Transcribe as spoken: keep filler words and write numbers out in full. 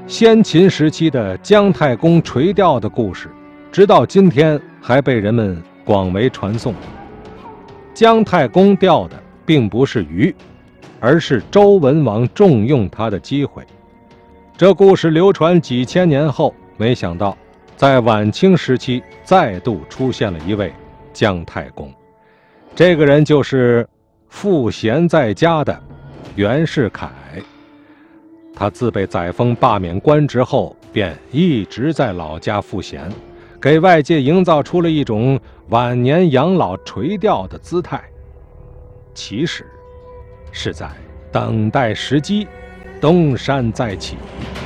先秦时期的姜太公垂钓的故事，直到今天还被人们广为传颂。姜太公钓的并不是鱼，而是周文王重用他的机会。这故事流传几千年后，没想到在晚清时期再度出现了一位姜太公。这个人就是赋闲在家的袁世凯。他自被载沣罢免官职后，便一直在老家赋闲，给外界营造出了一种晚年养老垂钓的姿态。其实是在等待时机，东山再起。